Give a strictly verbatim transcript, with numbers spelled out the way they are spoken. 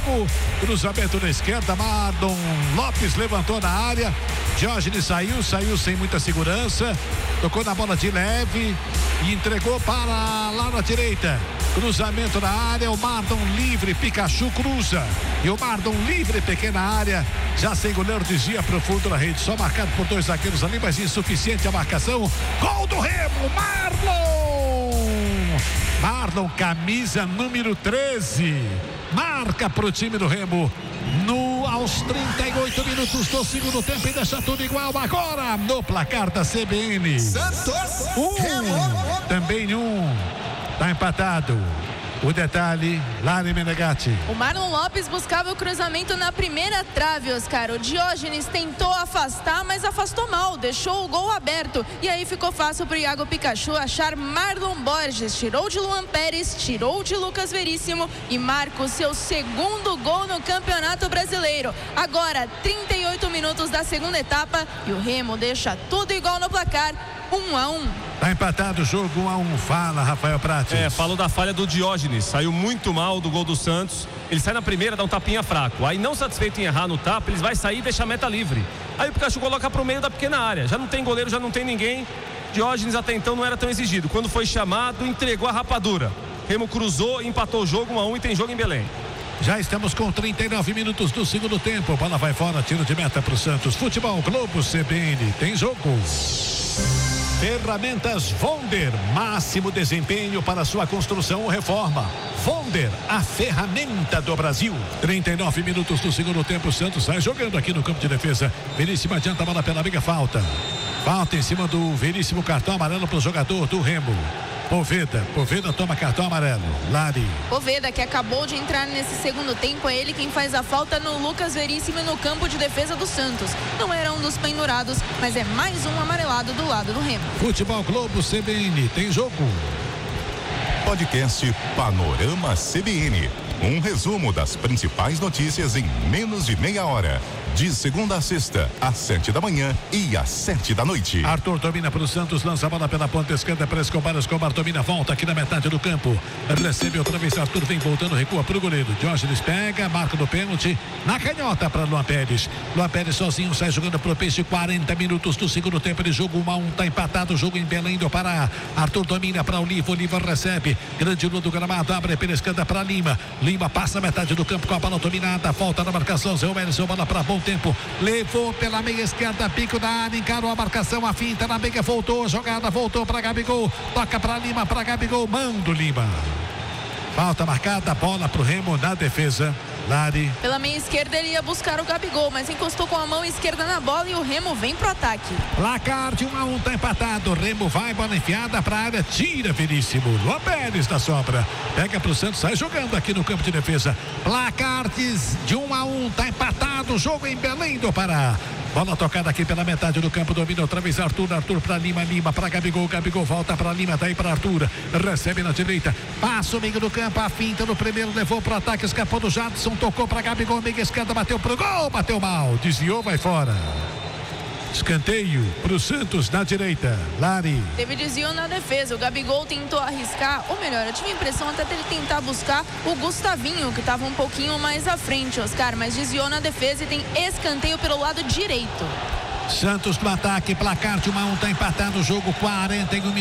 jogo. Cruzamento na esquerda, Marlon Lopes levantou na área. Diógenes saiu, saiu sem muita segurança. Tocou na bola de leve e entregou para lá na direita. Cruzamento na área, o Marlon livre, Pikachu cruza. E o Marlon livre, pequena área. Já sem goleiro, desvia profundo na rede. Só marcado por dois zagueiros ali, mas insuficiente a marcação. Gol do Remo, Marlon! Marlon, camisa número treze. Marca pro time do Remo. No, aos trinta e oito minutos do segundo tempo e deixa tudo igual agora no placar da C B N. Santos. Um, também um. Tá empatado. O detalhe, Lari Menegatti. O Marlon Lopes buscava o cruzamento na primeira trave, Oscar. O Diógenes tentou afastar, mas afastou mal, deixou o gol aberto. E aí ficou fácil para o Iago Pikachu achar Marlon Borges. Tirou de Luan Pérez, tirou de Lucas Veríssimo e marca o seu segundo gol no Campeonato Brasileiro. Agora, trinta e oito minutos da segunda etapa e o Remo deixa tudo igual no placar, um a um. Tá empatado o jogo, um a um. Fala, Rafael Prates. É, falou da falha do Diógenes. Saiu muito mal do gol do Santos. Ele sai na primeira, dá um tapinha fraco. Aí, não satisfeito em errar no tapa, ele vai sair e deixa a meta livre. Aí o Pikachu coloca pro meio da pequena área. Já não tem goleiro, já não tem ninguém. Diógenes até então não era tão exigido. Quando foi chamado, entregou a rapadura. Remo cruzou, empatou o jogo um a um e tem jogo em Belém. Já estamos com trinta e nove minutos do segundo tempo. Bola vai fora, tiro de meta pro Santos. Futebol Globo C B N. Tem jogo. Ferramentas Vonder, máximo desempenho para sua construção ou reforma. Vonder, a ferramenta do Brasil. trinta e nove minutos do segundo tempo, o Santos sai jogando aqui no campo de defesa. Veríssimo adianta a bola pela amiga, falta. Falta em cima do Veríssimo, cartão amarelo para o jogador do Remo. Poveda, Poveda toma cartão amarelo. Lari. Poveda, que acabou de entrar nesse segundo tempo, é ele quem faz a falta no Lucas Veríssimo e no campo de defesa do Santos. Não era um dos pendurados, mas é mais um amarelado do lado do Remo. Futebol Globo C B N, tem jogo. Podcast Panorama C B N. Um resumo das principais notícias em menos de meia hora. De segunda a sexta, às sete da manhã e às sete da noite. Arthur domina para o Santos, lança a bola pela ponta esquerda para Escobar. Escobar domina, volta aqui na metade do campo. Recebe outra vez, Arthur vem voltando, recua para o goleiro. Diógenes pega, marca do pênalti. Na canhota para Luan Pérez. Luan Pérez sozinho sai jogando pro peixe. quarenta minutos do segundo tempo de jogo. um a um, tá empatado o jogo em Belém do Pará. Arthur domina para Oliva. Oliva recebe. Grande Lua do gramado, abre pela esquerda para Lima. Lima passa a metade do campo com a bola dominada. Volta na marcação. Zé Wellington, bola para bom tempo. Levou pela meia esquerda, pico da área, encarou a marcação, a finta na meia, voltou, jogada, voltou para Gabigol. Toca para Lima, para Gabigol, manda o Lima. Falta marcada, bola pro Remo na defesa. Lari. Pela meia esquerda ele ia buscar o Gabigol, mas encostou com a mão esquerda na bola e o Remo vem pro ataque. Placar de um a um, tá empatado. Remo vai, bola enfiada pra área, tira Veríssimo. Luan Pérez da sobra. Pega pro Santos, sai jogando aqui no campo de defesa. Placar de um a um, tá empatado. Jogo em Belém do Pará. Bola tocada aqui pela metade do campo, domina outra vez Arthur, Arthur para Lima, Lima para Gabigol, Gabigol volta para Lima, daí para Arthur, recebe na direita, passa o meio do campo, a finta no primeiro, levou para o ataque, escapou do Jadson, tocou para Gabigol, meia esquerda, bateu pro gol, bateu mal, desviou, vai fora. Escanteio pro Santos na direita. Lari. Teve desvio na defesa. O Gabigol tentou arriscar, ou melhor, eu tive a impressão até dele tentar buscar o Gustavinho, que estava um pouquinho mais à frente, Oscar, mas desviou na defesa e tem escanteio pelo lado direito. Santos no ataque, placar de um a um, tá empatado o jogo, quarenta e um minutos.